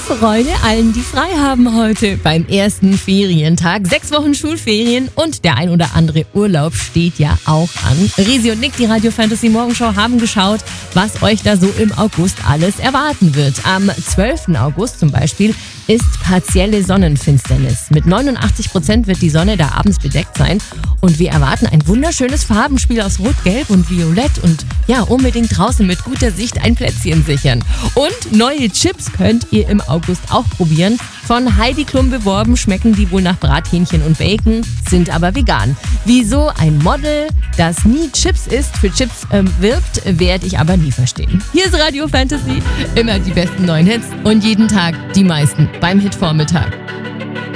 Freude allen, die frei haben heute beim ersten Ferientag. 6 Wochen Schulferien und der ein oder andere Urlaub steht ja auch an. Risi und Nick, die Radio Fantasy Morgenshow, haben geschaut, was euch da so im August alles erwarten wird. Am 12. August zum Beispiel ist partielle Sonnenfinsternis. Mit 89% wird die Sonne da abends bedeckt sein. Und wir erwarten ein wunderschönes Farbenspiel aus Rot, Gelb und Violett. Und ja, unbedingt draußen mit guter Sicht ein Plätzchen sichern. Und neue Chips könnt ihr im August auch probieren. Von Heidi Klum beworben, schmecken die wohl nach Brathähnchen und Bacon, sind aber vegan. Wieso ein Model, das nie Chips isst, für Chips wirbt, werde ich aber nie verstehen. Hier ist Radio Fantasy, immer die besten neuen Hits und jeden Tag die meisten beim Hitvormittag.